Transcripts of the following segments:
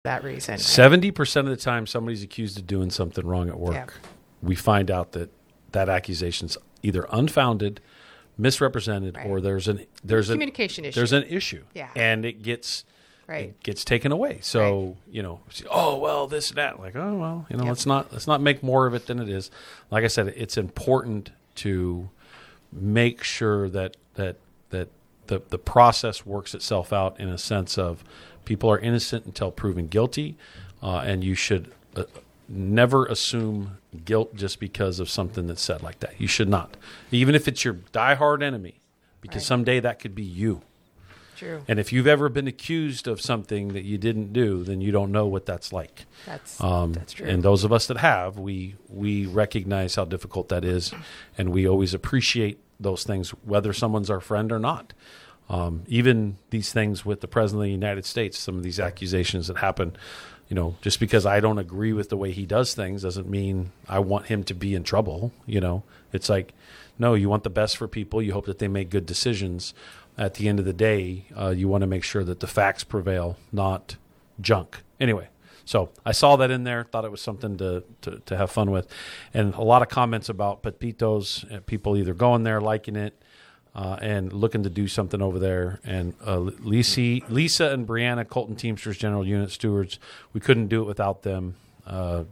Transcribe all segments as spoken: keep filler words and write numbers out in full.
that reason. seventy percent of the time somebody's accused of doing something wrong at work, Yeah. we find out that that accusation's either unfounded, misrepresented, Right. or there's an there's a communication issue. There's an issue. Yeah. And it gets Right. it gets taken away. So, you know, oh well, this and that. Like, oh well, you know, Yep. let's not let's not make more of it than it is. Like I said, it's important to make sure that that that the the process works itself out in a sense of people are innocent until proven guilty, uh, and you should uh, never assume guilt just because of something that's said like that. You should not, even if it's your diehard enemy, because Right. someday that could be you. True. And if you've ever been accused of something that you didn't do, then you don't know what that's like. That's Um, that's true. And those of us that have, we we recognize how difficult that is, and we always appreciate those things, whether someone's our friend or not. Um, even these things with the President of the United States, some of these accusations that happen, you know, just because I don't agree with the way he does things doesn't mean I want him to be in trouble. You know, it's like, no, you want the best for people. You hope that they make good decisions. At the end of the day, uh, you want to make sure that the facts prevail, not junk. Anyway, so I saw that in there, thought it was something to, to, to have fun with. And a lot of comments about Pepitos, uh, people either going there, liking it, uh, and looking to do something over there. And uh, Lisa, Lisa and Brianna, Colton Teamsters General Unit Stewards, we couldn't do it without them. Uh,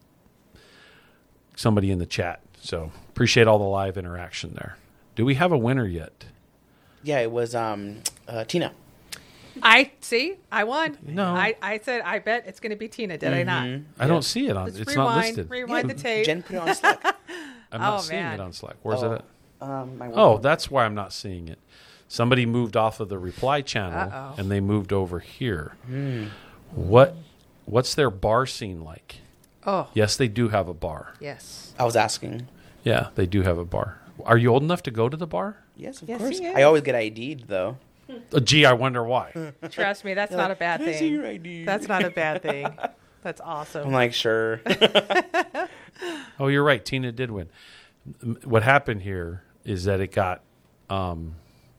somebody in the chat. So appreciate all the live interaction there. Do we have a winner yet? Yeah, it was um, uh, Tina. I see. I won. No. I, I said I bet it's going to be Tina. Did I not? I don't see it on. Let's It's rewind. not listed. Rewind the tape. Jen put it on Slack. I'm not Oh, seeing man. it on Slack. Where's Oh. it at? um, my Oh, that's why I'm not seeing it. Somebody moved off of the reply channel Uh-oh. and they moved over here. What what's their bar scene like? Oh, Yes, they do have a bar. yes. I was asking. Yeah, they do have a bar. Are you old enough to go to the bar? Yes, of Yes, course. he is. I always get ID'd though. Uh, gee, I wonder why. Trust me, that's not a bad "Can I see your thing. I D?" That's not a bad thing. That's I'm awesome. like, sure. Oh, you're right. Tina did win. M- What happened here is that it got um,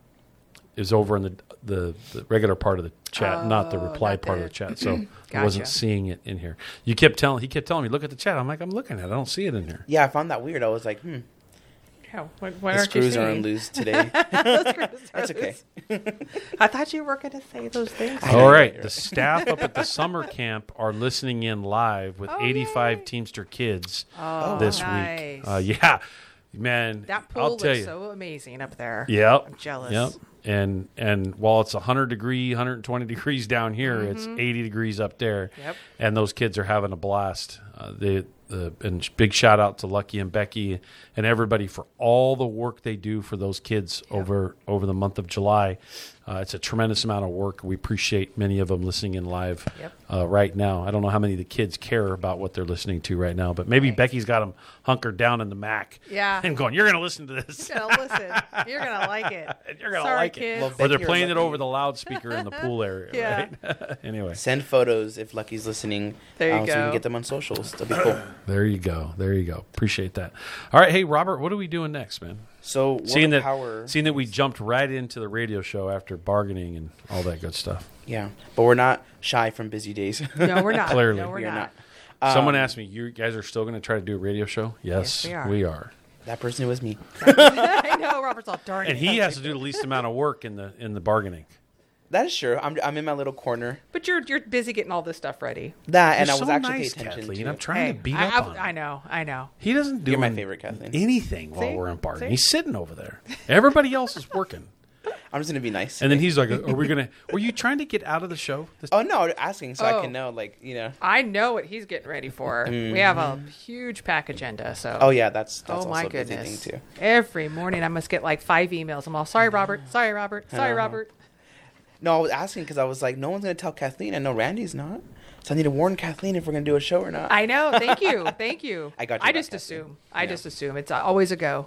is over in the, the the regular part of the chat, not the Oh, reply not part the- of the chat. So I wasn't Gotcha. seeing it in here. You kept telling he kept telling me, look at the chat. I'm like, I'm looking at it. I don't see it in here. Yeah, I found that weird. I was like, hmm. Yeah, what, what The aren't you screws are on seeing? loose today. The screws are That's okay. loose. I thought you were going to say those things. I know. All right. You're The right. staff up at the summer camp are listening in live with Oh, eighty-five yay. Teamster kids Oh, this nice. week. Uh, yeah, man. That pool I'll tell looks you. so amazing up there. Yep. I'm jealous. Yep. And and while it's one hundred degree, one hundred twenty degrees down here, it's eighty degrees up there. Mm-hmm. Yep. And those kids are having a blast. Uh, they uh, and sh- big shout out to Lucky and Becky and everybody for all the work they do for those kids over over the month of July. Uh, it's a tremendous amount of work. We appreciate many of them listening in live Yep. uh, right now. I don't know how many of the kids care about what they're listening to right now, but maybe Right. Becky's got them hunkered down in the Mac. Yeah. And going, you're going to listen to this. You're gonna listen. You're gonna like it. You're gonna Sorry, like it. kids. Well, Or they're Becky or playing it Lucky. over the loudspeaker in the pool area, Yeah. right? Anyway, Send photos if Lucky's listening. There you um, So we go. can get them on socials. That'd be cool. there you go. There you go. Appreciate that. All right, hey Robert, what are we doing next, man? So, World Seeing of that, Power. seeing that we jumped right into the radio show after bargaining and all that good stuff. Yeah, but we're not shy from busy days. No, we're not. Clearly. no, we're We are not. not. Someone Um, asked me, "You guys are still going to try to do a radio show?" Yes, Yes, we are. we are. That person was me. I know. Robert's all darn. And it. he has to do the least amount of work in the in the bargaining. That is true. I'm, I'm in my little corner. But you're you're busy getting all this stuff ready. That and You're I was so actually nice, paying attention Kathleen. to. I'm trying to beat I, up I, on him. I know. I know. He doesn't do You're my an- favorite, Kathleen. anything while See? we're in bargaining. See? He's sitting over there. Everybody else is working. I'm just gonna be nice. And then he's like, "Are we gonna? Were you trying to get out of the show?" This- Oh no, asking so I Oh. can know, like you know. I know what he's getting ready for. We have a huge pack agenda. So. Oh yeah, that's that's Oh also my a busy goodness! thing too. Every morning I must get like five emails. I'm all sorry, Robert. Sorry, Robert. Sorry, know. Robert. No, I was asking because I was like, no one's gonna tell Kathleen. I know Randy's not, so I need to warn Kathleen if we're gonna do a show or not. I know. Thank you. Thank you. I got you I back, just Kathleen. assume. I Yeah. just assume it's always a go.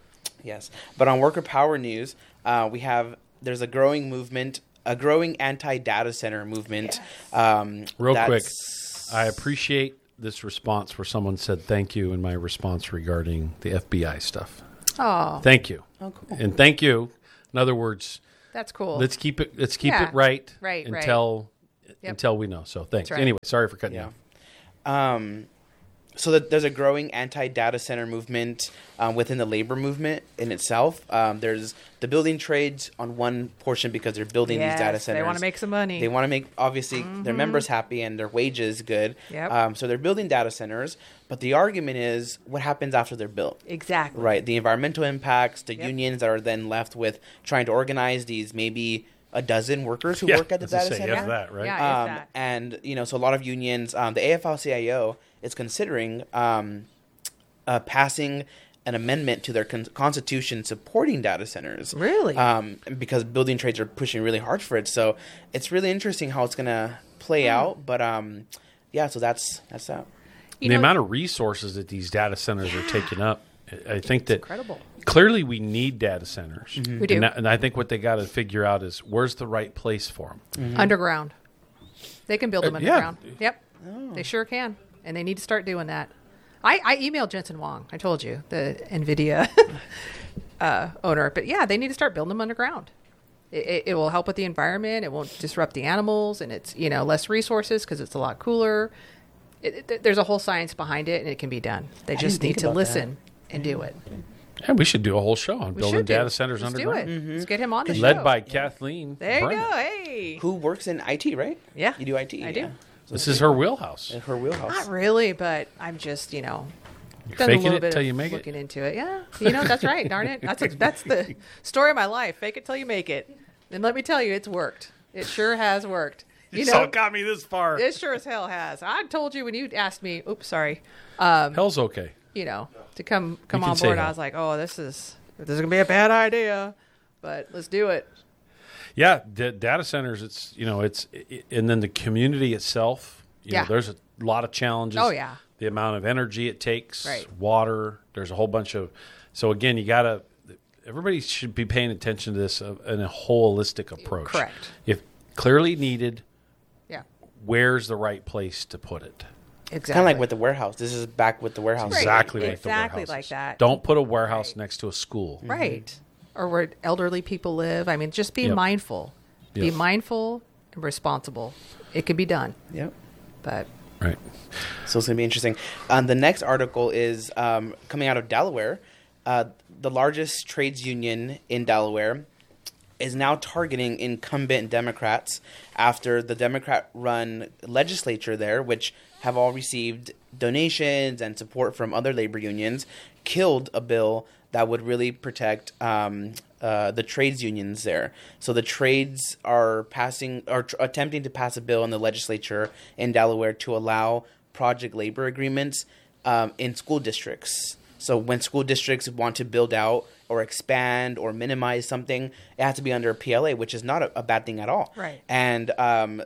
Yes, but on worker power news, uh, we have there's a growing movement, a growing anti-data center movement. Um, Real quick, that's- I appreciate this response where someone said thank you in my response regarding the F B I stuff. Oh, Thank you, Oh, cool. and thank you. In other words, that's cool. let's keep it. Let's keep Yeah. it right. Right, right. Until until we know. So thanks. That's right. Anyway, sorry for cutting Yeah. you off. Um, so that there's a growing anti-data center movement um, within the labor movement in itself. Um, there's the building trades on one portion because they're building Yes, these data centers. they want to make some money. They want to make, obviously, mm-hmm. their members happy and their wages good. Yep. Um, so they're building data centers. But the argument is what happens after they're built. Exactly. Right. The environmental impacts, the Yep. unions that are then left with trying to organize these maybe a dozen workers who Yeah, work at the I was gonna data say, center. yeah, that, right? Yeah, if Um, that. and, you know, so a lot of unions, um, the A F L C I O is considering um, uh, passing an amendment to their con- constitution supporting data centers. Really? Um, because building trades are pushing really hard for it. So it's really interesting how it's going to play Hmm. out. But, um, yeah, so that's that's that. You the know, amount of resources that these data centers are taking up, I think that incredible. clearly we need data centers. We do. And, that- and I think what they got to figure out is where's the right place for them. Underground. They can build them Uh, yeah. underground. Yep. They sure can. And they need to start doing that. I, I emailed Jensen Huang. I told you, the NVIDIA uh, owner. But yeah, they need to start building them underground. It, it, it will help with the environment. It won't disrupt the animals. And it's, you know, less resources because it's a lot cooler. It, it, there's a whole science behind it, and it can be done. They I just didn't need think to about listen and do it. Yeah, we should do a whole show on We building should do. data centers Let's underground. do it. Let's get him on the show. Led by Kathleen. There you Brennan. go. Hey. Who works in I T, right? Yeah. You do I T? I do. yeah. This is her wheelhouse. Her wheelhouse. Not really, but I'm just, you know, You're done a faking little it bit till of you make looking it. into it. Yeah, you know, that's right. Darn it, that's a, that's the story of my life. Fake it till you make it. And let me tell you, it's worked. It sure has worked. You So know, it got me this far. it sure as hell has. I told you when you asked me. Oops, sorry. Um, Hell's okay. you know, to come come can on say board. I hell. was like, oh, this is this is gonna be a bad idea, but let's do it. Yeah, d- data centers. It's you know it's it, and then the community itself. You Yeah. know, there's a lot of challenges. Oh, yeah. The amount of energy it takes, Right. water. There's a whole bunch of. So again, you gotta. Everybody should be paying attention to this uh, in a holistic approach. Correct. If clearly needed, Yeah, where's the right place to put it? exactly. Kind of like with the warehouse. This is back with the warehouse. Right. Exactly like Exactly the warehouses. like that. Don't put a warehouse Right. next to a school. Right. Or where elderly people live. I mean, just be Yep. mindful. Be Yep. mindful and responsible. It can be done, Yep. but Right. So it's going to be interesting. Um, the next article is um, coming out of Delaware. Uh, the largest trades union in Delaware is now targeting incumbent Democrats after the Democrat-run legislature there, which have all received donations and support from other labor unions, killed a bill that would really protect um, uh, the trades unions there. So the trades are passing, are tr- attempting to pass a bill in the legislature in Delaware to allow project labor agreements um, in school districts. So when school districts want to build out or expand or minimize something, it has to be under a P L A, which is not a, a bad thing at all. Right. And um,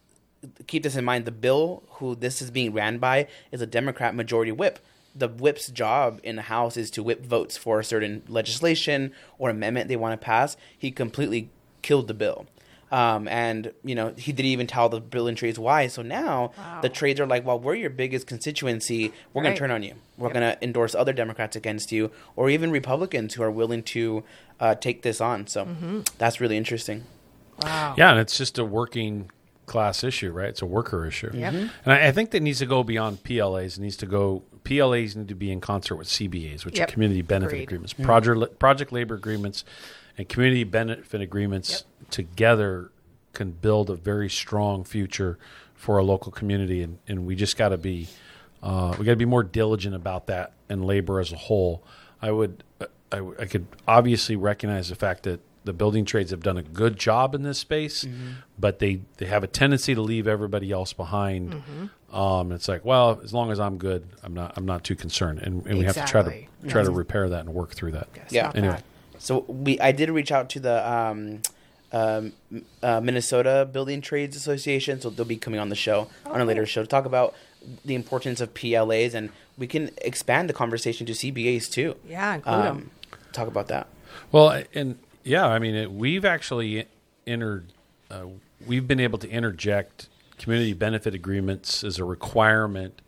keep this in mind, the bill who this is being ran by is a Democrat majority whip. The whip's job in the House is to whip votes for a certain legislation or amendment they want to pass. He completely killed the bill. Um, and, you know, he didn't even tell the building trades why. So now Wow. the trades are like, well, we're your biggest constituency. We're going Right. to turn on you. We're Yep. going to endorse other Democrats against you, or even Republicans who are willing to uh, take this on. So Mm-hmm. that's really interesting. wow. Yeah, and it's just a working class issue, right? It's a worker issue. Yep. Mhm. And I, I think that needs to go beyond P L As. It needs to go. P L As need to be in concert with C B As, which Yep. are community benefit Agreed. agreements, project project labor agreements, and community benefit agreements together can build a very strong future for a local community. And, and we just got to be uh, we got to be more diligent about that and labor as a whole. I would I, w- I could obviously recognize the fact that the building trades have done a good job in this space, but they, they have a tendency to leave everybody else behind. Mm-hmm. Um, it's like, well, as long as I'm good, I'm not I'm not too concerned, and, and we have to try to Exactly. try to repair that and work through that. It's Yeah. not Anyway. bad. So we, I did reach out to the um, um, uh, Minnesota Building Trades Association, so they'll be coming on the show on a later show to talk about the importance of P L As, and we can expand the conversation to C B As too. Yeah, include 'em. Um, talk about that. Well, and yeah, I mean, it, we've actually entered, uh, we've been able to interject community benefit agreements as a requirement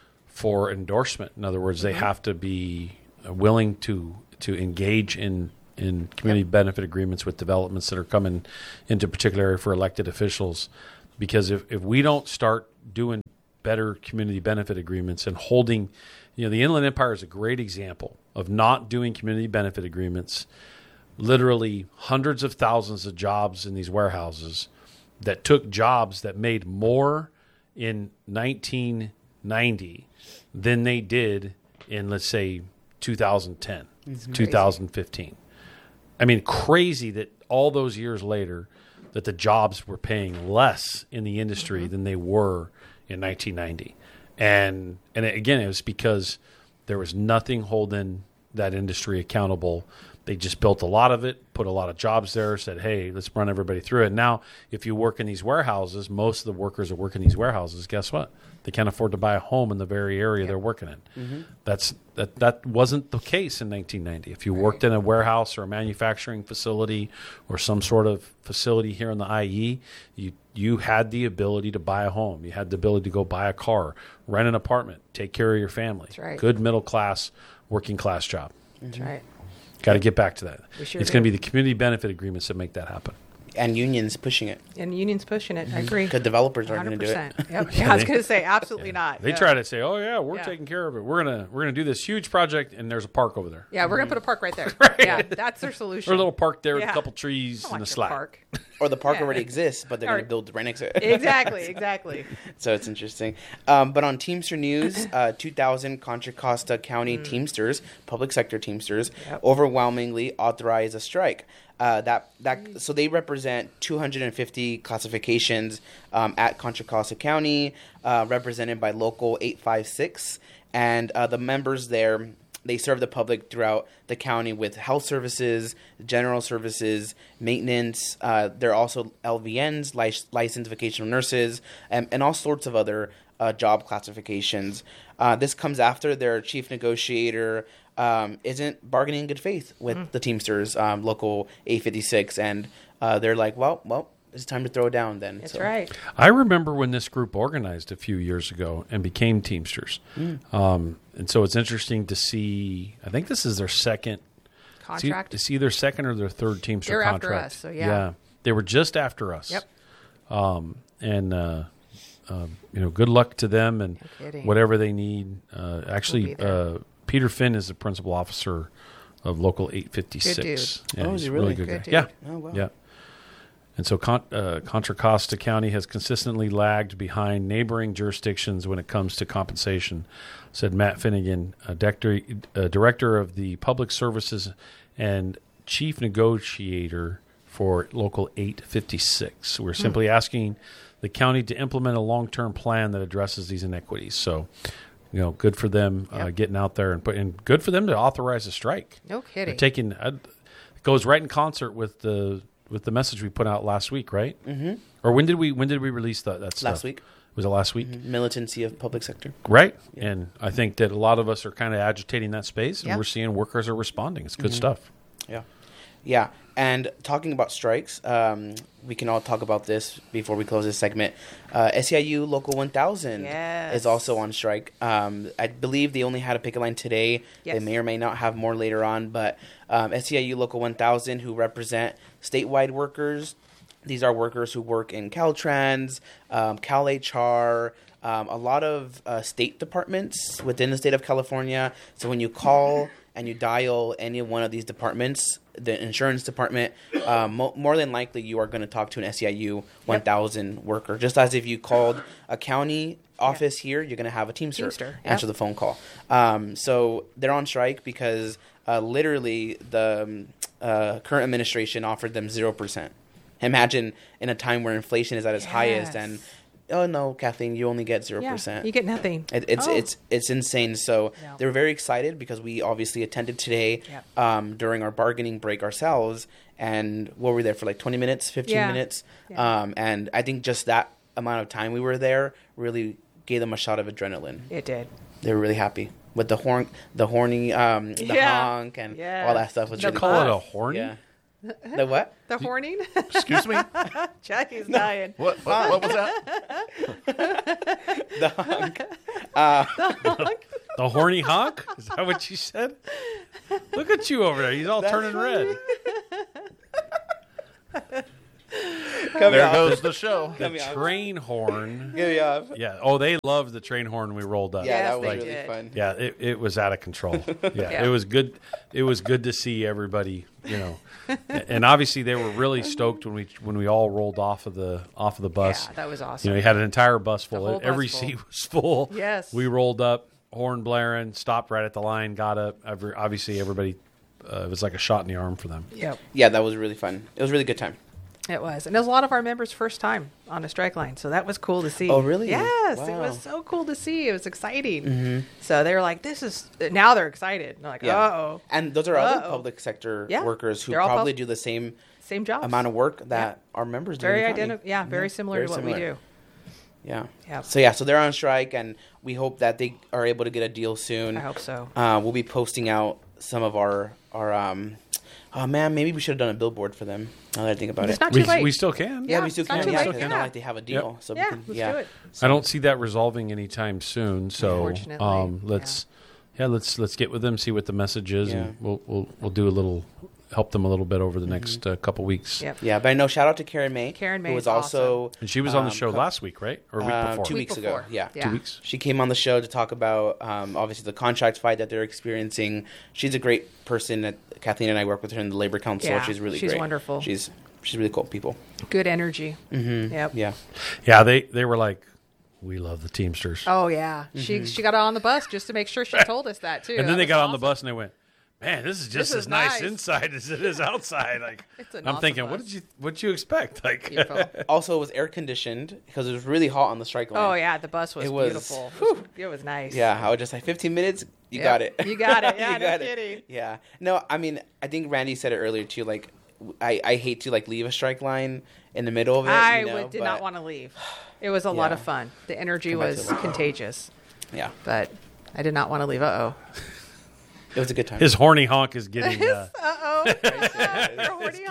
for endorsement. In other words, they have to be uh, willing to to engage in in community benefit agreements with developments that are coming into a particular area for elected officials. because if, if we don't start doing better community benefit agreements and holding, you know, the Inland Empire is a great example of not doing community benefit agreements. Literally hundreds of thousands of jobs in these warehouses that took jobs that made more in nineteen ninety than they did in, let's say, two thousand ten, two thousand fifteen. I mean, crazy that all those years later that the jobs were paying less in the industry mm-hmm. than they were in nineteen ninety. And and again, it was because there was nothing holding that industry accountable. They just built a lot of it, put a lot of jobs there, said, hey, let's run everybody through it. Now, if you work in these warehouses, most of the workers that work in these warehouses, guess what? They can't afford to buy a home in the very area yep. they're working in. Mm-hmm. That's that that wasn't the case in nineteen ninety. If you right. worked in a warehouse or a manufacturing facility or some sort of facility here in the I E, you you had the ability to buy a home. You had the ability to go buy a car, rent an apartment, take care of your family. That's right. Good middle class, working class job. That's right. Got to get back to that. Sure it's going to be the community benefit agreements that make that happen. And unions pushing it. And unions pushing it. I agree. Because developers aren't going to do it. Yep. Yeah, I was going to say absolutely yeah. not. They yeah. try to say, "Oh yeah, we're yeah. taking care of it. We're gonna we're gonna do this huge project, and there's a park over there. Yeah, we're gonna put a park right there. right. Yeah, that's their solution. Or a little park there yeah. with a couple trees like and a slide. Park. Or the park yeah. already exists, but they're Or, going to build right next to it. Exactly, exactly. So it's interesting. Um, but on Teamster News, uh, two thousand Contra Costa County mm. Teamsters, public sector Teamsters, yep. overwhelmingly authorized a strike. Uh, that that so they represent two hundred fifty classifications um, at Contra Costa County, uh, represented by Local eight five six, and uh, the members there, they serve the public throughout the county with health services, general services, maintenance. Uh, they're also L V Ns, lic- licensed vocational nurses, and, and all sorts of other uh, job classifications. Uh, this comes after their chief negotiator um, isn't bargaining in good faith with mm. the Teamsters, um, Local eight fifty-six, and uh, they're like, well, well, it's time to throw it down then. That's so. right. I remember when this group organized a few years ago and became Teamsters. Mm. Um, and so it's interesting to see, I think this is their second contract. It's either second or their third Teamster They're contract. after us, so yeah. Yeah. They were just after us. Yep. Um, and, uh, um, you know, good luck to them and no whatever they need. Uh, actually, we'll uh, Peter Finn is the principal officer of Local eight fifty-six. Good dude. Yeah, oh, he's is he a really? good, good guy. dude. Yeah. Oh, wow. Yeah. And so Con- uh, Contra Costa County has consistently lagged behind neighboring jurisdictions when it comes to compensation, said Matt Finnegan, a director, a director of the Public Services and chief negotiator for Local eight fifty-six. We're simply hmm. asking the county to implement a long-term plan that addresses these inequities. So, you know, good for them yep. uh, getting out there and put, and good for them to authorize a strike. No kidding. They're taking uh, it goes right in concert with the with the message we put out last week, right? Mm-hmm. Or when did we when did we release that? That stuff? Last week. Was it last week? Mm-hmm. Militancy of public sector. Right. Yeah. And I think that a lot of us are kind of agitating that space, and yep. we're seeing workers are responding. It's good mm-hmm. stuff. Yeah. Yeah. And talking about strikes, um, we can all talk about this before we close this segment. Uh, S E I U Local one thousand yes. is also on strike. Um, I believe they only had a picket line today. Yes. They may or may not have more later on. But um, S E I U Local one thousand, who represent statewide workers, these are workers who work in Caltrans, um, Cal H R, um, a lot of uh, state departments within the state of California. So when you call and you dial any one of these departments, the insurance department, um, mo- more than likely you are going to talk to an S E I U one thousand yep. worker. Just as if you called a county office yeah. here, you're going to have a Teamster, Teamster. answer yep. the phone call. Um, so they're on strike because uh, literally the um, uh, current administration offered them zero percent. Imagine in a time where inflation is at its yes. highest and oh no, Kathleen, you only get zero yeah, percent. You get nothing. It, it's oh. it's it's insane. So yeah. they were very excited because we obviously attended today yeah. um, during our bargaining break ourselves, and what were we there for like twenty minutes, fifteen yeah. minutes, yeah. Um, and I think just that amount of time we were there really gave them a shot of adrenaline. It did. They were really happy with the horn, the horny, um, the yeah. honk, and yeah. all that stuff was Did really you call fun. it a horny? Yeah. The what? The horning? Excuse me? Jackie's dying. What, what, what was that? The honk. Uh, the honk. The horny honk? Is that what you said? Look at you over there. He's all That's turning funny. red. Cut me There off. goes the show. The Cut me off. train horn. Get me off. Yeah. Oh, they loved the train horn we rolled up. Yeah, Yes, that was they really did. fun. Yeah, it, it was out of control. Yeah, Yeah. it was good. It was good to see everybody, you know, and obviously they were really stoked when we when we all rolled off of the off of the bus. Yeah, that was You awesome. know, you had an entire bus full. The whole bus Every full. seat was full. Yes. We rolled up, horn blaring, stopped right at the line, got up. Every, obviously, everybody. Uh, it was like a shot in the arm for them. Yep. Yeah, that was really fun. It was a really good time. It was. And it was a lot of our members' first time on a strike line. So that was cool to see. Oh, really? Yes. It Wow. was so cool to see. It was exciting. So they were like, this is, now they're excited. They're like, Yeah. uh-oh. And those are other Uh-oh. public sector Yeah. workers who They're all probably pub- do the same Same jobs. amount of work that our members do. in Very the county. identical. Yeah, very similar very to what similar. we do. Yeah. Yeah. So yeah, so they're on strike, and we hope that they are able to get a deal soon. I hope so. Uh, we'll be posting out some of our our. Um, oh man, maybe we should have done a billboard for them. Now that I think about It's it. not too We, late. we still can. yeah, yeah, we still it's not can. too Yeah, late. because Yeah. not like they have a deal. Yep. So yeah, we can, let's yeah. do it. I don't see that resolving anytime soon. So Unfortunately, um, let's yeah. let's let's get with them, see what the message is, Yeah. and we'll we'll we'll do a little help them a little bit over the next uh, couple weeks. Yep. Yeah, but I know. Shout out to Karen May. Karen May who is was also And she was on the um, show co- last week, right? Or a week uh, before? two Week weeks ago. before. Yeah. Yeah. Two weeks. She came on the show to talk about um, obviously the contract fight that they're experiencing. She's a great person. That Kathleen and I work with her in the labor council. Yeah, she's really she's great. wonderful. She's she's really cool people. Good energy. Mm-hmm. Yep. Yeah. Yeah, they they were like, we love the Teamsters. Oh, yeah. She she got on the bus just to make sure she told us that, too. and then That they was got on the awesome. bus and they went, man, this is just This as is nice, nice. inside as it is outside. Like, It's an I'm awesome thinking, bus. what did you what did you expect? Like, Beautiful. Also, it was air conditioned because it was really hot on the strike line. Oh, yeah. The bus was, It was- beautiful. It was, it was nice. Yeah, I was just like fifteen minutes. You Yep. got it. You got it. Yeah, You no got it. kidding. Yeah. No, I mean, I think Randy said it earlier too. Like, I, I hate to like leave a strike line in the middle of it. I you know, would, did but- not want to leave. It was a lot Yeah. of fun. The energy Come back to was the- contagious, Yeah, but I did not want to leave. Uh-oh. it was a good time. his horny honk is getting uh, Uh-oh. You're horny,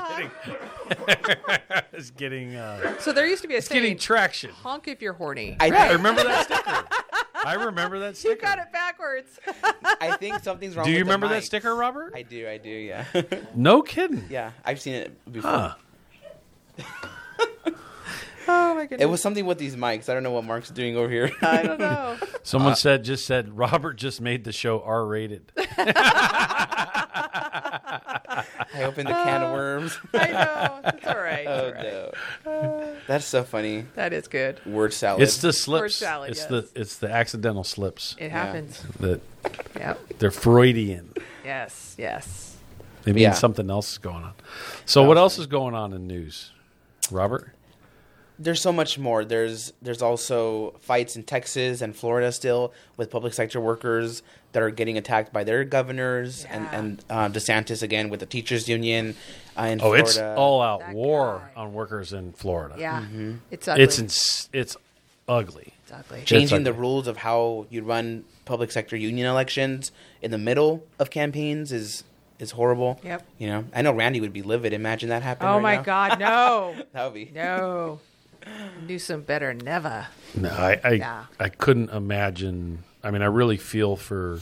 huh? is getting uh, So there used to be a it's getting saying, traction. honk if you're horny. I, I remember that sticker. I remember that sticker. You got it backwards. I think something's wrong. Do you with the remember that mic. sticker, Robert? I do. I do. Yeah. No kidding. yeah, I've seen it before. Huh. Oh, my goodness. It was something with these mics. I don't know what Mark's doing over here. I don't know. Someone said just said Robert just made the show R rated. I opened the can of worms. I know. It's all right. It's all Oh right. no, that's so funny. That is good. Word salad. It's the slips. salad, it's yes. the it's the accidental slips It happens. that Yep. they're Freudian. Yes. Yes. They mean Yeah. something else is going on. So what else is going on in news, Robert? There's so much more. There's there's also fights in Texas and Florida still with public sector workers that are getting attacked by their governors Yeah. and and uh, DeSantis again with the teachers union uh, in Oh, Florida. it's all out That war guy. on workers in Florida. Yeah. It's ugly. It's ins- it's ugly. It's ugly. Ch- changing It's the ugly. rules of how you run public sector union elections in the middle of campaigns is is horrible. Yep. You know, I know Randy would be livid. Imagine that happening. Oh, right my now. God. No. That would be. No. Newsom better never. No, I I, Yeah. I couldn't imagine. I mean, I really feel for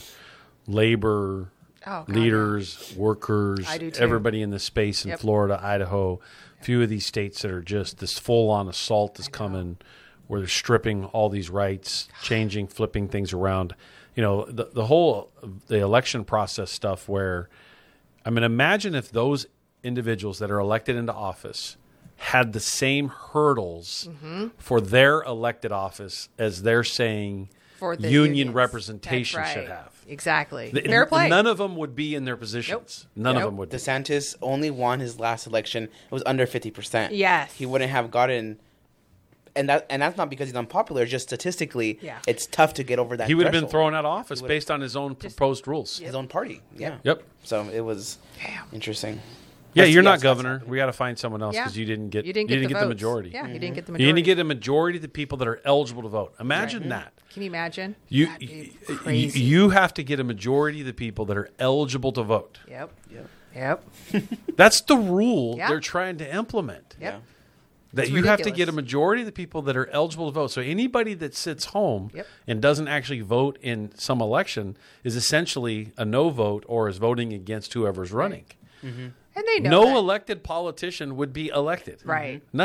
labor Oh, God, leaders, workers, I do too. everybody in this space in Yep. Florida, Idaho, a few of these states that are just this full-on assault is coming, where they're stripping all these rights, changing, flipping things around. You know, the the whole the election process stuff. Where, I mean, imagine if those individuals that are elected into office had the same hurdles Mm-hmm. for their elected office as they're saying For the union unions. representation That's should right. have. Exactly. The- Fair play. None of them would be in their positions. None Nope. of them would. Be. DeSantis only won his last election. It was under fifty percent. Yes. He wouldn't have gotten, and that and that's not because he's unpopular. Just statistically, Yeah. it's tough to get over that. He would have been threshold. thrown out of office would've- based on his own proposed rules. his own party. Yeah. Yep. So it was Damn. interesting. Yeah, That's- you're yeah, not that's governor. happening. We got to find someone else Yeah. because you didn't get You didn't get, the, the votes. majority. Yeah, you didn't get the You majority. didn't get a majority of the people that are eligible to vote. Imagine that. Can you imagine? You, That'd be you crazy. you have to get a majority of the people that are eligible to vote. Yep. Yep. Yep. That's the rule Yeah. they're trying to implement. Yep. Yeah. That It's you have to ridiculous. get a majority of the people that are eligible to vote. So anybody that sits home Yep. and doesn't actually vote in some election is essentially a no vote or is voting against whoever's running. And they know No that. elected politician would be elected. Right. None.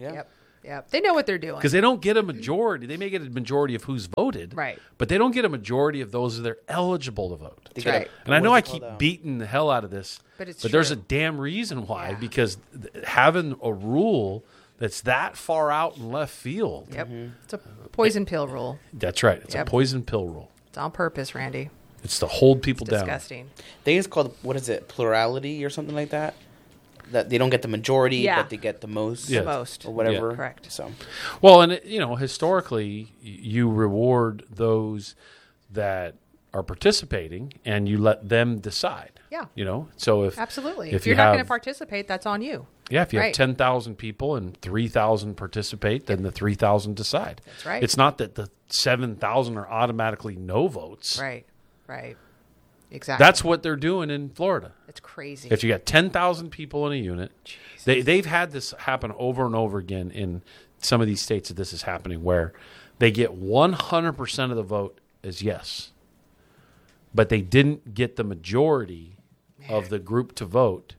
Yeah. Yep. Yep. They know what they're doing. Because they don't get a majority. They may get a majority of who's voted. Right. But they don't get a majority of those that are eligible to vote. They That's get a- right. And I know I what's it keep called, um, beating the hell out of this, But it's there's a true. damn reason why. Yeah. Because th- having a rule that's that far out in left field, Yep. It's a poison pill rule. that's right. It's Yep. a poison pill rule. It's on purpose, Randy. It's to hold people It's down. disgusting. I think it's called, what is it, plurality or something like that? That they don't get the majority, Yeah. but they get the most. Yeah. The most. Or whatever. Yeah. Correct. So, Well, and it, you know, historically, y- you reward those that are participating, and you let them decide. Yeah. You know, so if Absolutely. if, If, you you're not have, going to participate, that's on you. yeah, if you have Right. ten thousand people and three thousand participate, then the three thousand decide. That's right. It's not that the seven thousand are automatically no votes. Right. Right. Exactly. That's what they're doing in Florida. It's crazy. If you got ten thousand people in a unit, they, they've had this happen over and over again in some of these states that this is happening, where they get one hundred percent of the vote as yes, but they didn't get the majority of the group to vote.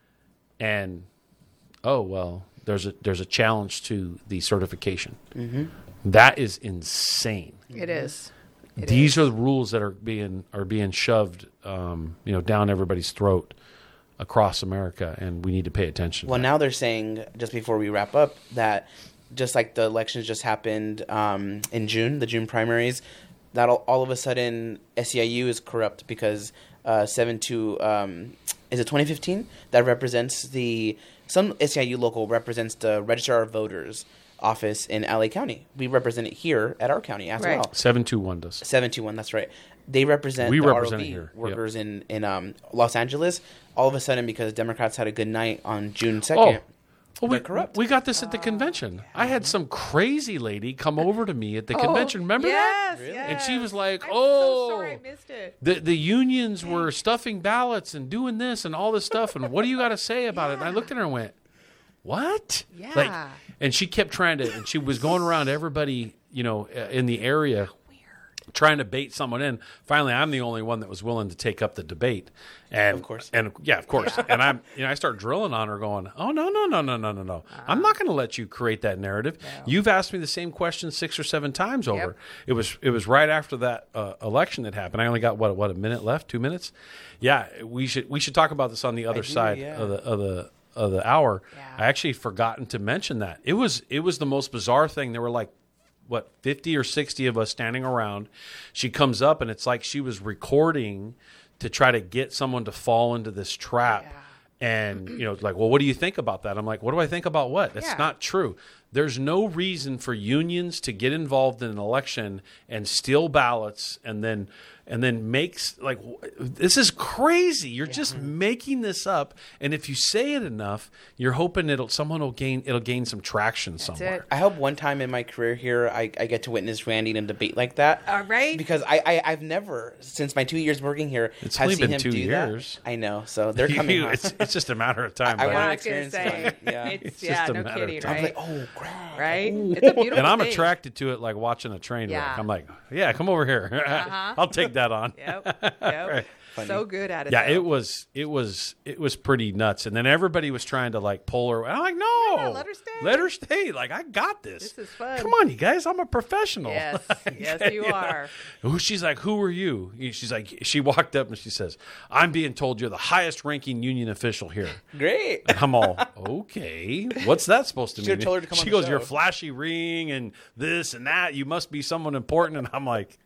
And, oh, well, there's a, there's a challenge to the certification. Mm-hmm. That is insane. It is. It These is. are the rules that are being are being shoved, um, you know, down everybody's throat across America, and we need to pay attention. well, to that. now they're saying, just before we wrap up, that just like the elections just happened um, in June, the June primaries, that all, all of a sudden S E I U is corrupt because uh, seven two, um, is it twenty fifteen? That represents the, some S E I U local represents the Registrar of Voters office in L A County. We represent it here at our county as Right. well. seven two one does. seven two one, that's right. They represent We the represent it R O V here, yep. workers in, in um, Los Angeles. All of a sudden, because Democrats had a good night on June second, Well, they're we, corrupt. we got this at the convention. I had some crazy lady come over to me at the Oh, convention. Remember that? yes, And she was yes. like, I'm "Oh, so sorry I missed it. the the unions were stuffing ballots and doing this and all this stuff. And what do you got to say about it?" And I looked at her and went, "What?" Yeah. Like, and she kept trying to, and she was going around everybody, you know, uh, in the area, trying to bait someone in. Finally, I'm the only one that was willing to take up the debate. And Of course. and yeah, of course. And I'm, you know, I start drilling on her, going, "Oh no, no, no, no, no, no, no! I'm not going to let you create that narrative. You've asked me the same question six or seven times over. Yep. It was, it was right after that uh, election that happened. I only got what, what, a minute left, two minutes. Yeah, we should, we should talk about this on the other do, side yeah. of the, of the, of the hour. Yeah. I actually forgotten to mention that it was, it was the most bizarre thing. There were like, what, fifty or sixty of us standing around. She comes up and it's like she was recording to try to get someone to fall into this trap. Yeah. And, you know, like, well, what do you think about that? I'm like, what do I think about what? That's Yeah. not true. There's no reason for unions to get involved in an election and steal ballots and then and then makes like w- this is crazy. You're just making this up, and if you say it enough, you're hoping it'll someone will gain it'll gain some traction somewhere. it. I hope one time in my career here, I, I get to witness Randy in a debate like that. All right. Because I, I I've never, since my two years working here, It's have only seen been him two do years. that. I know, so they're coming. huh? it's, it's just a matter of time. I buddy. wanna I was gonna experience say, it. Yeah. it's, It's yeah, just a no matter of kidding, time. I was right? like, oh, crap. Right? It's a beautiful and I'm thing. attracted to it like watching a train Yeah. wreck. I'm like, yeah, come over here. Uh-huh. I'll take that on. Yep. Yep. Funny. So good at it. Yeah, though. it was it was it was pretty nuts. And then everybody was trying to like pull her. And I'm like, no, Yeah, let her stay. Let her stay. Like, I got this. This is fun. Come on, you guys. I'm a professional. Yes. Yes, you Yeah. are. Who- She's like, who are you? She's like, she walked up and she says, I'm being told you're the highest ranking union official here. Great. And I'm all, okay, what's that supposed to Should've mean? told her to come on she the goes, your show. flashy ring and this and that. You must be someone important. And I'm like,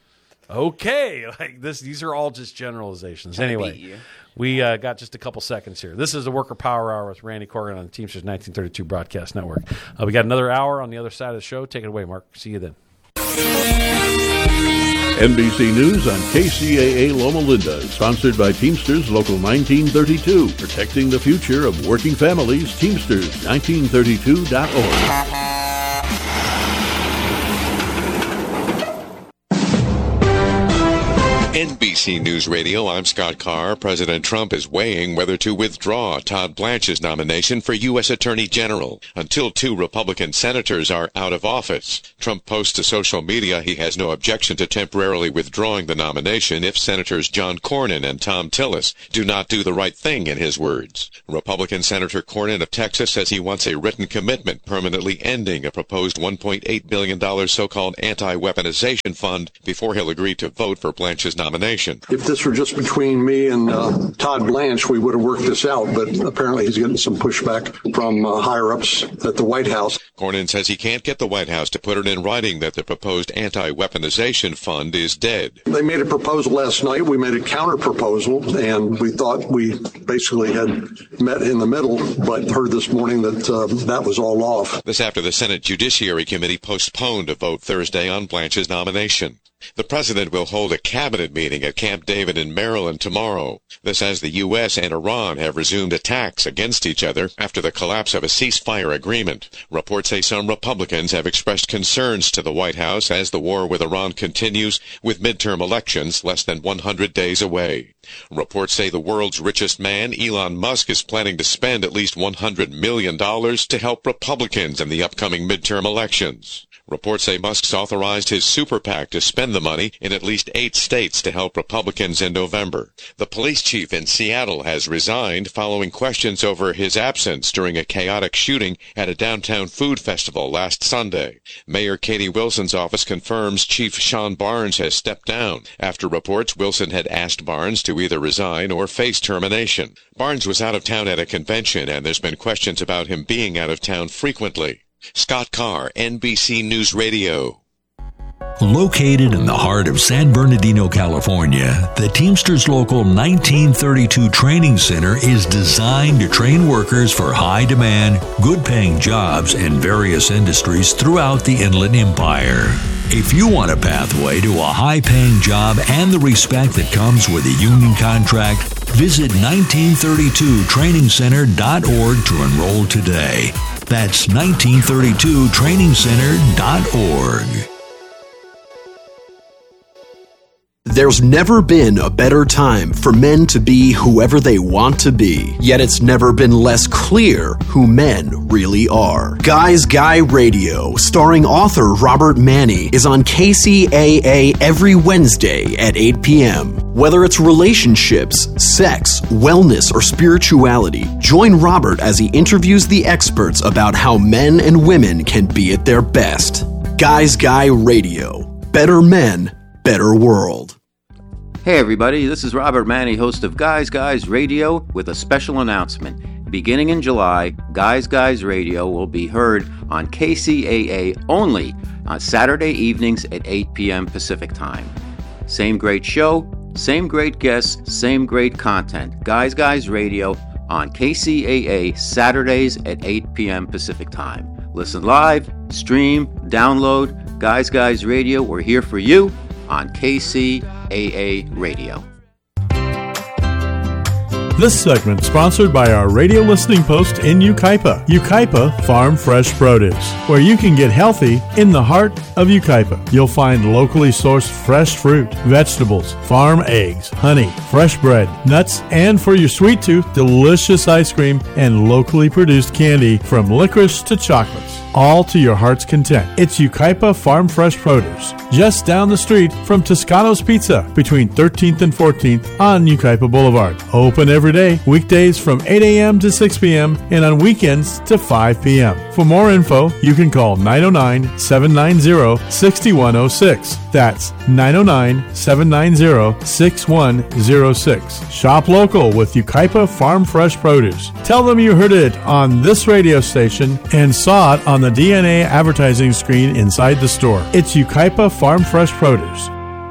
okay, like this. These are all just generalizations. Trying to Anyway, beat you. we uh, got just a couple seconds here. This is the Worker Power Hour with Randy Corrigan on the Teamsters nineteen thirty-two Broadcast Network. Uh, we got another hour on the other side of the show. Take it away, Mark. See you then. N B C News on K C A A Loma Linda, sponsored by Teamsters Local nineteen thirty-two, protecting the future of working families. Teamsters nineteen thirty-two dot org. N B C News Radio, I'm Scott Carr. President Trump is weighing whether to withdraw Todd Blanche's nomination for U S Attorney General until two Republican senators are out of office. Trump posts to social media he has no objection to temporarily withdrawing the nomination if Senators John Cornyn and Thom Tillis do not do the right thing, in his words. Republican Senator Cornyn of Texas says he wants a written commitment permanently ending a proposed one point eight billion dollars so-called anti-weaponization fund before he'll agree to vote for Blanche's nomination. If this were just between me and uh, Todd Blanche, we would have worked this out, but apparently he's getting some pushback from uh, higher-ups at the White House. Cornyn says he can't get the White House to put it in writing that the proposed anti-weaponization fund is dead. They made a proposal last night. We made a counter-proposal, and we thought we basically had met in the middle, but heard this morning that uh, that was all off. This after the Senate Judiciary Committee postponed a vote Thursday on Blanche's nomination. The president will hold a cabinet meeting at Camp David in Maryland tomorrow. This as the U S and Iran have resumed attacks against each other after the collapse of a ceasefire agreement. Reports say some Republicans have expressed concerns to the White House as the war with Iran continues, with midterm elections less than one hundred days away. Reports say the world's richest man, Elon Musk, is planning to spend at least one hundred million dollars to help Republicans in the upcoming midterm elections. Reports say Musk's authorized his super PAC to spend the money in at least eight states to help Republicans in November. The police chief in Seattle has resigned following questions over his absence during a chaotic shooting at a downtown food festival last Sunday. Mayor Katie Wilson's office confirms Chief Sean Barnes has stepped down after reports Wilson had asked Barnes to either resign or face termination. Barnes was out of town at a convention, and there's been questions about him being out of town frequently. Scott Carr, N B C News Radio. Located in the heart of San Bernardino, California, the Teamsters Local nineteen thirty-two Training Center is designed to train workers for high-demand, good-paying jobs in various industries throughout the Inland Empire. If you want a pathway to a high-paying job and the respect that comes with a union contract, visit nineteen thirty-two training center dot org to enroll today. That's nineteen thirty-two training center dot org. There's never been a better time for men to be whoever they want to be, yet it's never been less clear who men really are. Guys Guy Radio, starring author Robert Manni, is on K C A A every Wednesday at eight p.m. Whether it's relationships, sex, wellness, or spirituality, join Robert as he interviews the experts about how men and women can be at their best. Guys Guy Radio. Better men, better world. Hey everybody, this is Robert Manni, host of Guys Guys Radio, with a special announcement. Beginning in July, Guys Guys Radio will be heard on K C A A only on Saturday evenings at eight p.m. Pacific Time. Same great show, same great guests, same great content. Guys Guys Radio on K C A A Saturdays at eight p.m. Pacific Time. Listen live, stream, download Guys Guys Radio. We're here for you on K C A A Radio. This segment sponsored by our radio listening post in Yucaipa, Yucaipa Farm Fresh Produce, where you can get healthy in the heart of Yucaipa. You'll find locally sourced fresh fruit, vegetables, farm eggs, honey, fresh bread, nuts, and for your sweet tooth, delicious ice cream and locally produced candy from licorice to chocolates, all to your heart's content. It's Yucaipa Farm Fresh Produce, just down the street from Toscano's Pizza, between thirteenth and fourteenth on Yucaipa Boulevard. Open every day, weekdays from eight a.m. to six p.m. and on weekends to five p.m. For more info, you can call nine oh nine, seven nine zero, six one oh six. That's nine oh nine, seven nine zero, six one zero six. Shop local with Yucaipa Farm Fresh Produce. Tell them you heard it on this radio station and saw it on the D N A advertising screen inside the store. It's Yucaipa Farm Fresh Produce.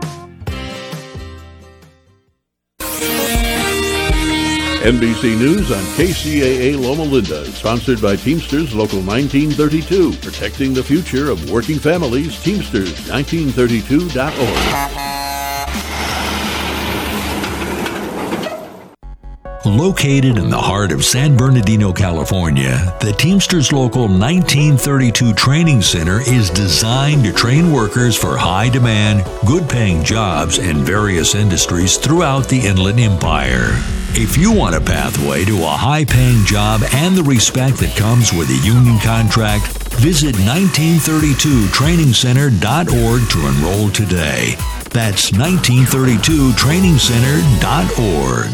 N B C News on K C A A Loma Linda, sponsored by Teamsters Local nineteen thirty-two, protecting the future of working families. Teamsters nineteen thirty-two dot org. Located in the heart of San Bernardino, California, the Teamsters Local nineteen thirty-two Training Center is designed to train workers for high-demand, good-paying jobs in various industries throughout the Inland Empire. If you want a pathway to a high-paying job and the respect that comes with a union contract, visit nineteen thirty-two training center dot org to enroll today. That's nineteen thirty-two training center dot org.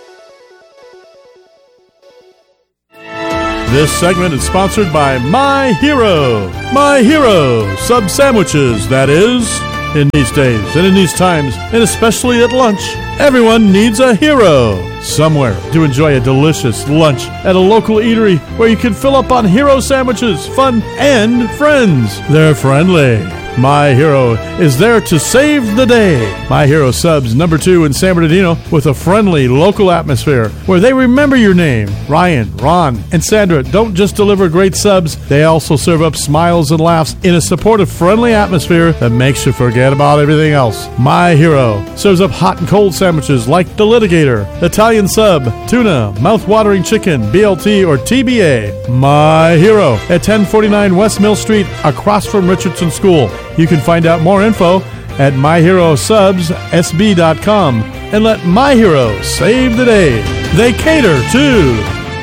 This segment is sponsored by My Hero. My Hero sub sandwiches, that is. In these days and in these times, and especially at lunch, everyone needs a hero. Somewhere to enjoy a delicious lunch at a local eatery where you can fill up on hero sandwiches, fun, and friends. They're friendly. My Hero is there to save the day. My Hero Subs, number two in San Bernardino, with a friendly local atmosphere where they remember your name. Ryan, Ron, and Sandra don't just deliver great subs, they also serve up smiles and laughs in a supportive, friendly atmosphere that makes you forget about everything else. My Hero serves up hot and cold sandwiches like the Litigator, Italian Sub, tuna, mouth-watering chicken, B L T, or T B A. My Hero at ten forty-nine West Mill Street, across from Richardson School. You can find out more info at my hero subs s b dot com and let My Hero save the day. They cater too.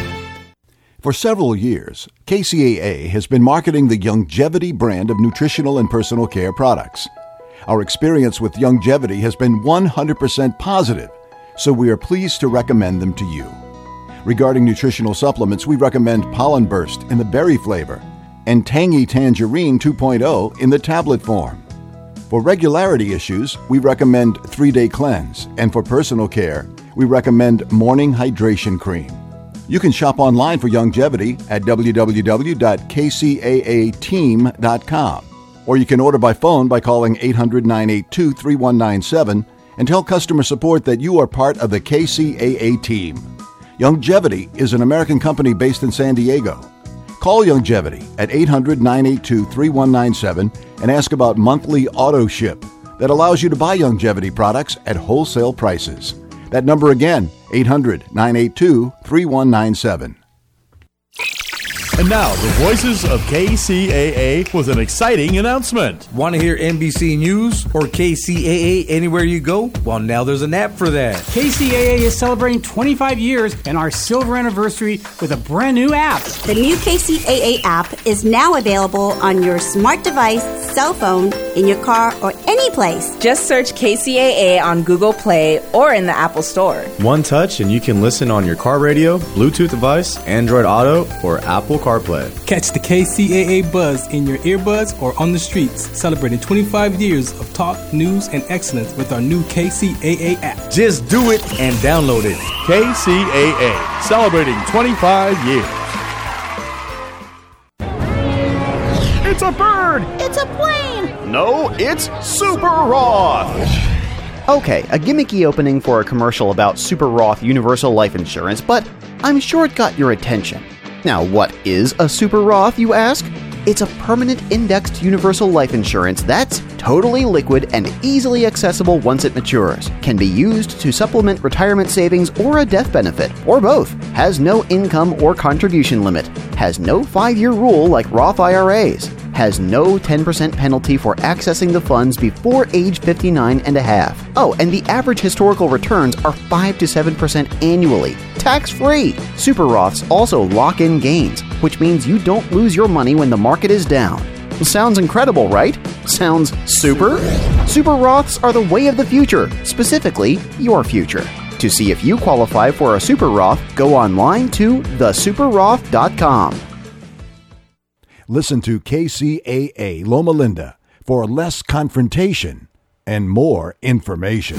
For several years, K C A A has been marketing the Youngevity brand of nutritional and personal care products. Our experience with Youngevity has been one hundred percent positive, so we are pleased to recommend them to you. Regarding nutritional supplements, we recommend Pollen Burst in the berry flavor and Tangy Tangerine two point oh in the tablet form. For regularity issues, we recommend three-day Cleanse, and for personal care, we recommend Morning Hydration Cream. You can shop online for Youngevity at w w w dot k c a a team dot com, or you can order by phone by calling eight hundred, nine eight two, three one nine seven and tell customer support that you are part of the K C A A team. Youngevity is an American company based in San Diego. Call Youngevity at eight hundred, nine eight two, three one nine seven and ask about monthly auto ship that allows you to buy Youngevity products at wholesale prices. That number again, eight hundred, nine eight two, three one nine seven. And now, the voices of K C A A with an exciting announcement. Want to hear N B C News or K C A A anywhere you go? Well, now there's an app for that. K C A A is celebrating twenty-five years and our silver anniversary with a brand new app. The new K C A A app is now available on your smart device, cell phone, in your car, or any place. Just search K C A A on Google Play or in the Apple Store. One touch and you can listen on your car radio, Bluetooth device, Android Auto, or Apple CarPlay. Catch the K C A A buzz in your earbuds or on the streets, celebrating twenty-five years of talk, news, and excellence with our new K C A A app. Just do it and download it. K C A A, celebrating twenty-five years. It's a bird! It's a plane! No, it's Super Roth! Okay, a gimmicky opening for a commercial about Super Roth Universal Life Insurance, but I'm sure it got your attention. Now, what is a Super Roth, you ask? It's a permanent indexed universal life insurance that's totally liquid and easily accessible once it matures. Can be used to supplement retirement savings or a death benefit, or both. Has no income or contribution limit. Has no five-year rule like Roth I R As. Has no ten percent penalty for accessing the funds before age fifty-nine and a half. Oh, and the average historical returns are five to seven percent annually, tax-free. Super Roths also lock in gains, which means you don't lose your money when the market is down. Sounds incredible, right? Sounds super? Super Roths are the way of the future, specifically your future. To see if you qualify for a Super Roth, go online to the super roth dot com. Listen to K C A A Loma Linda for less confrontation and more information.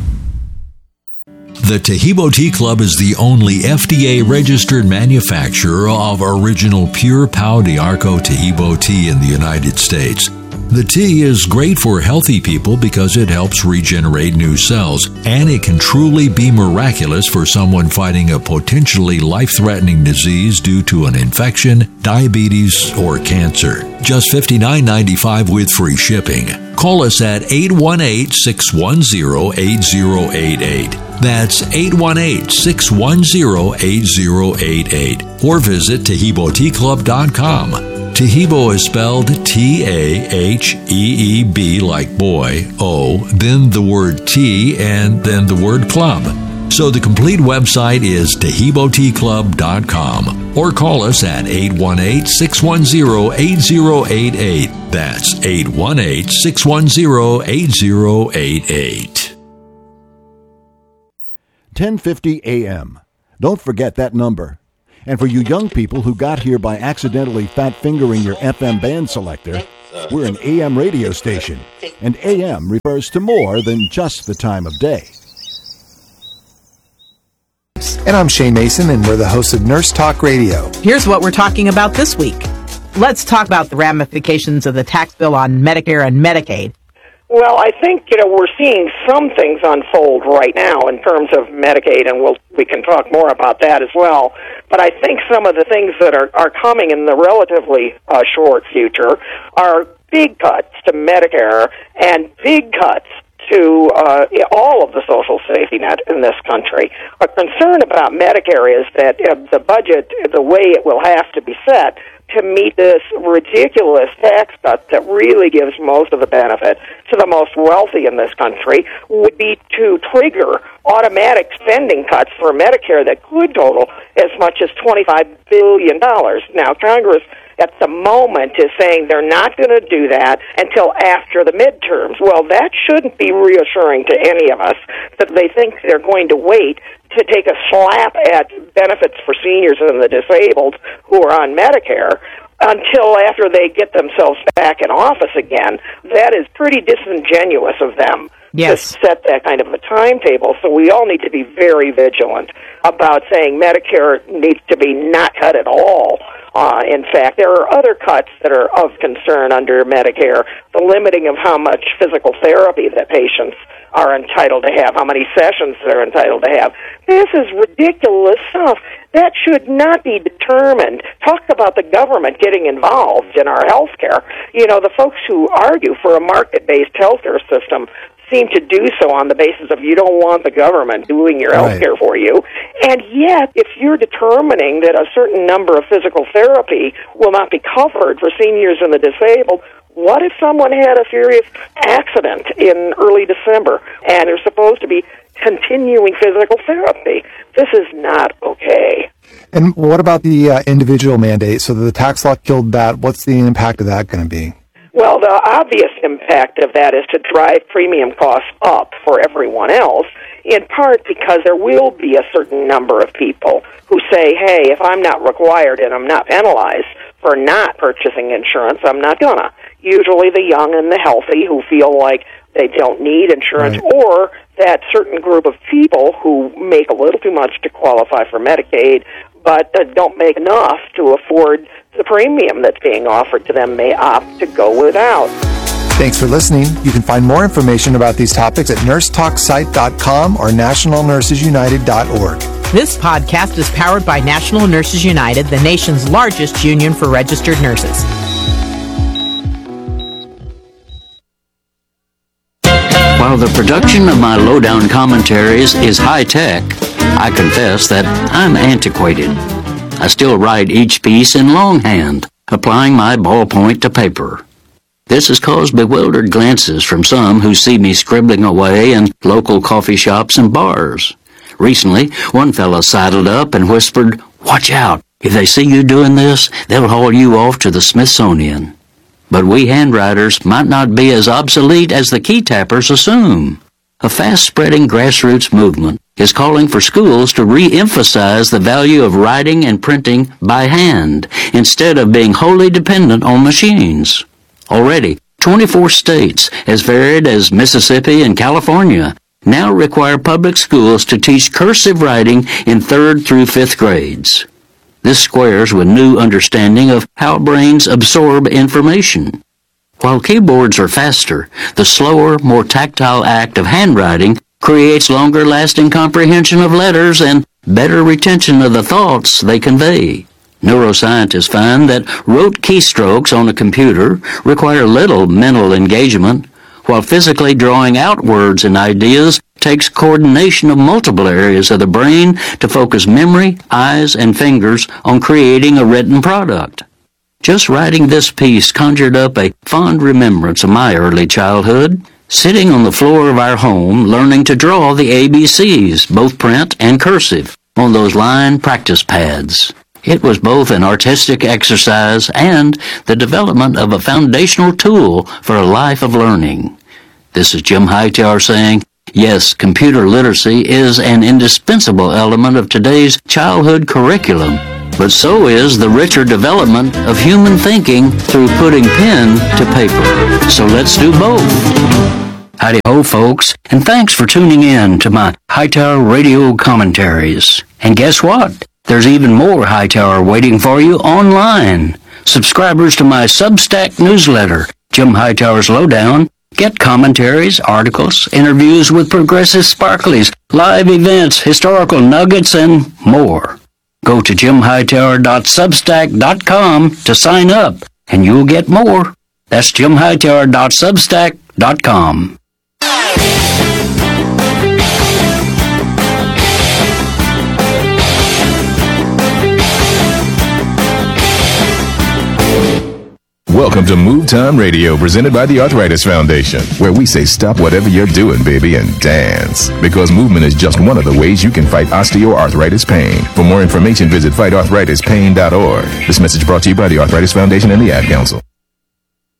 The Taheebo Tea Club is the only F D A-registered manufacturer of original pure Pau d'Arco Taheebo tea in the United States. The tea is great for healthy people because it helps regenerate new cells, and it can truly be miraculous for someone fighting a potentially life-threatening disease due to an infection, diabetes, or cancer. Just fifty-nine ninety-five with free shipping. call us at eight one eight, six one zero, eight zero eight eight. That's eight one eight, six one zero, eight zero eight eight. Or visit Taheebo Tea Club dot com. Taheebo is spelled T A H E E B like boy, O, then the word tea, and then the word club. So the complete website is Taheebo Tea Club dot com. Or call us at eight one eight, six one zero, eight zero eight eight. That's eight one eight, six one zero, eight zero eight eight. ten fifty A M. Don't forget that number. And for you young people who got here by accidentally fat-fingering your F M band selector, we're an A M radio station, and A M refers to more than just the time of day. And I'm Shane Mason, and we're the hosts of Nurse Talk Radio. Here's what we're talking about this week. Let's talk about the ramifications of the tax bill on Medicare and Medicaid. Well, I think, you know, we're seeing some things unfold right now in terms of Medicaid, and we'll, we can talk more about that as well. But I think some of the things that are, are coming in the relatively uh, short future are big cuts to Medicare and big cuts to uh, all of the social safety net in this country. A concern about Medicare is that uh, the budget, the way it will have to be set to meet this ridiculous tax cut that really gives most of the benefit to the most wealthy in this country, would be to trigger automatic spending cuts for Medicare that could total as much as twenty-five billion dollars. Now, Congress at the moment is saying they're not going to do that until after the midterms. Well, that shouldn't be reassuring to any of us that they think they're going to wait to take a slap at benefits for seniors and the disabled who are on Medicare until after they get themselves back in office again. That is pretty disingenuous of them yes. to set that kind of a timetable. So we all need to be very vigilant about saying Medicare needs to be not cut at all. Uh, in fact, there are other cuts that are of concern under Medicare, the limiting of how much physical therapy that patients are entitled to have, how many sessions they're entitled to have. This is ridiculous stuff. That should not be determined. Talk about the government getting involved in our health care. You know, the folks who argue for a market-based health care system seem to do so on the basis of you don't want the government doing your health care for you. And yet, if you're determining that a certain number of physical therapy will not be covered for seniors and the disabled, what if someone had a serious accident in early December and they're supposed to be continuing physical therapy? This is not okay. And what about the uh, individual mandate? So the tax law killed that. What's the impact of that going to be? Well, the obvious impact of that is to drive premium costs up for everyone else, in part because there will be a certain number of people who say, hey, if I'm not required and I'm not penalized for not purchasing insurance, I'm not gonna. Usually the young and the healthy who feel like they don't need insurance, right. Or that certain group of people who make a little too much to qualify for Medicaid but uh, don't make enough to afford the premium that's being offered to them may opt to go without. Thanks for listening. You can find more information about these topics at nurse talk site dot com or national nurses united dot org. This podcast is powered by National Nurses United, the nation's largest union for registered nurses. While the production of my lowdown commentaries is high-tech, I confess that I'm antiquated. I still write each piece in longhand, applying my ballpoint to paper. This has caused bewildered glances from some who see me scribbling away in local coffee shops and bars. Recently, one fellow sidled up and whispered, "Watch out. If they see you doing this, they'll haul you off to the Smithsonian." But we handwriters might not be as obsolete as the key tappers assume. A fast-spreading grassroots movement is calling for schools to re-emphasize the value of writing and printing by hand instead of being wholly dependent on machines. Already, twenty-four states, as varied as Mississippi and California, now require public schools to teach cursive writing in third through fifth grades. This squares with new understanding of how brains absorb information. While keyboards are faster, the slower, more tactile act of handwriting creates longer-lasting comprehension of letters and better retention of the thoughts they convey. Neuroscientists find that rote keystrokes on a computer require little mental engagement, while physically drawing out words and ideas takes coordination of multiple areas of the brain to focus memory, eyes, and fingers on creating a written product. Just writing this piece conjured up a fond remembrance of my early childhood, sitting on the floor of our home learning to draw the A B Cs, both print and cursive, on those line practice pads. It was both an artistic exercise and the development of a foundational tool for a life of learning. This is Jim Hightower saying, yes, computer literacy is an indispensable element of today's childhood curriculum, but so is the richer development of human thinking through putting pen to paper. So let's do both. Howdy ho, folks, and thanks for tuning in to my Hightower Radio commentaries. And guess what? There's even more Hightower waiting for you online. Subscribers to my Substack newsletter, Jim Hightower's Lowdown, get commentaries, articles, interviews with progressive sparklies, live events, historical nuggets, and more. Go to jim hightower dot substack dot com to sign up, and you'll get more. That's jim hightower dot substack dot com. Welcome to Move Time Radio, presented by the Arthritis Foundation, where we say stop whatever you're doing, baby, and dance. Because movement is just one of the ways you can fight osteoarthritis pain. For more information, visit fight arthritis pain dot org. This message brought to you by the Arthritis Foundation and the Ad Council.